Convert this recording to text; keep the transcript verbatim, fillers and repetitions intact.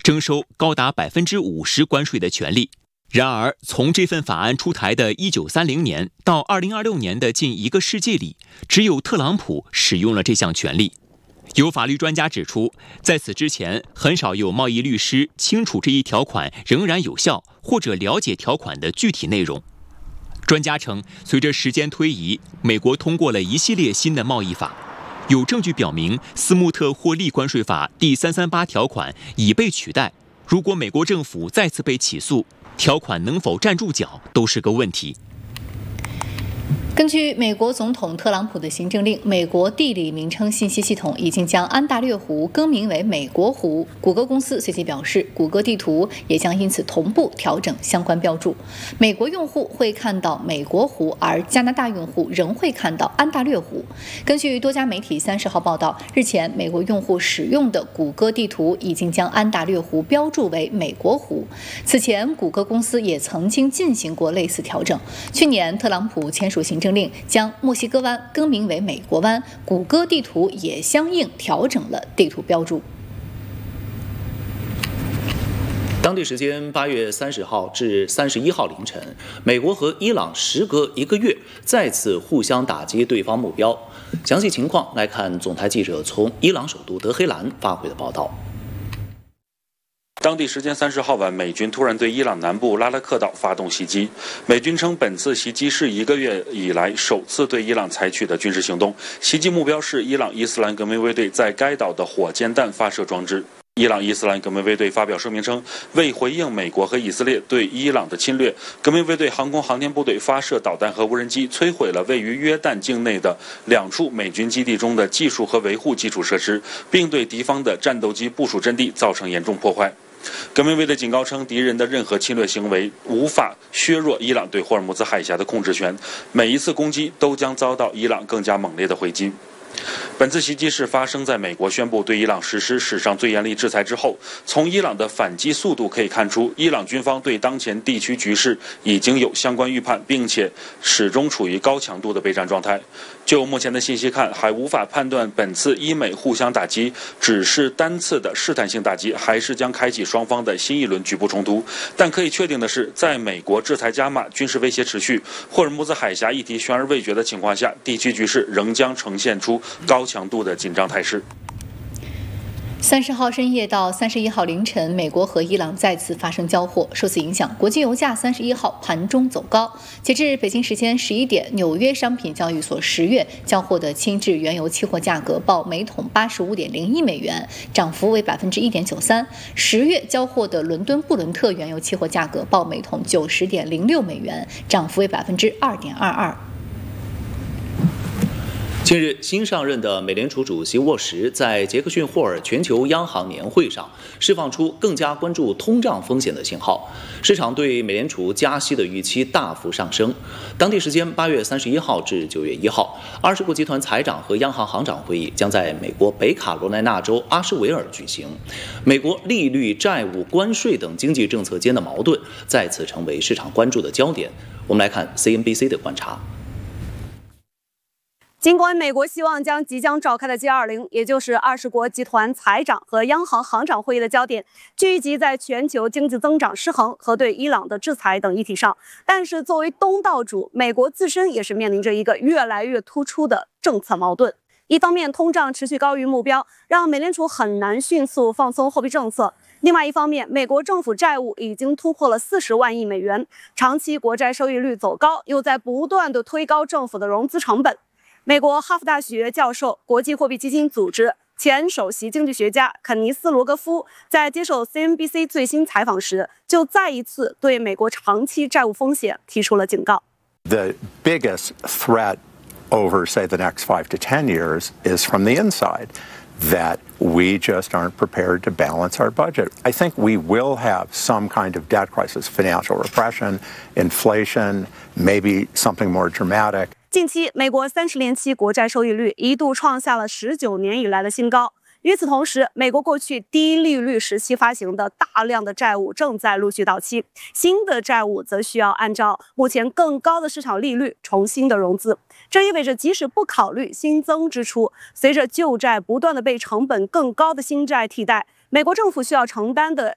征收高达百分之五十关税的权利。然而，从这份法案出台的一九三零年到二零二六年的近一个世纪里，只有特朗普使用了这项权利。有法律专家指出，在此之前，很少有贸易律师清楚这一条款仍然有效，或者了解条款的具体内容。专家称，随着时间推移，美国通过了一系列新的贸易法。有证据表明，斯穆特获利关税法第三三八条款已被取代。如果美国政府再次被起诉，条款能否站住脚都是个问题。 根据美国总统特朗普的行政令，美国地理名称信息系统已经将安大略湖更名为美国湖。谷歌公司随即表示，谷歌地图也将因此同步调整相关标注。美国用户会看到美国湖，而加拿大用户仍会看到安大略湖。根据多家媒体三十号报道，日前美国用户使用的谷歌地图已经将安大略湖标注为美国湖。此前，谷歌公司也曾经进行过类似调整。去年，特朗普签署行政令将墨西哥湾更名为美国湾，谷歌地图也相应调整了地图标注。 当地时间八月三十号至三十一号凌晨，美国和伊朗时隔一个月再次互相打击对方目标。详细情况来看总台记者从伊朗首都德黑兰发回的报道。 当地时间三十号晚，美军突然对伊朗南部拉拉克岛发动袭击。美军称，本次袭击是一个月以来首次对伊朗采取的军事行动。袭击目标是伊朗伊斯兰革命卫队在该岛的火箭弹发射装置。伊朗伊斯兰革命卫队发表声明称，为回应美国和以色列对伊朗的侵略，革命卫队航空航天部队发射导弹和无人机，摧毁了位于约旦境内的两处美军基地中的技术和维护基础设施，并对敌方的战斗机部署阵地造成严重破坏。革命卫队警告称，敌人的任何侵略行为无法削弱伊朗对霍尔木兹海峡的控制权，每一次攻击都将遭到伊朗更加猛烈的回击。本次袭击是发生在美国宣布对伊朗实施史上最严厉制裁之后。从伊朗的反击速度可以看出，伊朗军方对当前地区局势已经有相关预判，并且始终处于高强度的备战状态。就目前的信息看，还无法判断本次伊美互相打击只是单次的试探性打击，还是将开启双方的新一轮局部冲突。但可以确定的是，在美国制裁加码、军事威胁持续、霍尔木兹海峡议题悬而未决的情况下，地区局势仍将呈现出高强度的紧张态势。 三十号深夜到三十一号凌晨，美国和伊朗再次发生交火，受此影响，国际油价三十一号盘中走高。截至北京时间十一点，纽约商品交易所十月交货的轻质原油期货价格报每桶八十五点零一美元，涨幅为百分之一点九三。十月交货的伦敦布伦特原油期货价格报每桶九十点零六美元，涨幅为百分之二点二二。 近日，新上任的美联储主席沃什在杰克逊霍尔全球央行年会上释放出更加关注通胀风险的信号，市场对美联储加息的预期大幅上升。当地时间八月三十一号至九月一号，二十国集团财长和央行行长会议将在美国北卡罗来纳州阿什维尔举行。美国利率、债务、关税等经济政策间的矛盾再次成为市场关注的焦点。我们来看 C N B C 的观察。 尽管美国希望将即将召开的 G 二十，也就是二十国集团财长和央行行长会议的焦点聚集在全球经济增长失衡和对伊朗的制裁等议题上，但是作为东道主，美国自身也是面临着一个越来越突出的政策矛盾。一方面，通胀持续高于目标，让美联储很难迅速放松货币政策；另外一方面，美国政府债务已经突破了四十万亿美元，长期国债收益率走高，又在不断地推高政府的融资成本。美国哈佛大学教授、国际货币基金组织前首席经济学家肯尼斯·罗格夫在接受 C N B C 最新采访时，就再一次对美国长期债务风险提出了警告。 The biggest threat over, say, the next five to ten years is from the inside, that we just aren't prepared to balance our budget. I think we will have some kind of debt crisis, financial repression, inflation, maybe something more dramatic. 近期，美国三十年期国债收益率一度创下了十九年以来的新高。与此同时，美国过去低利率时期发行的大量的债务正在陆续到期，新的债务则需要按照目前更高的市场利率重新的融资。这意味着，即使不考虑新增支出，随着旧债不断的被成本更高的新债替代，美国政府需要承担的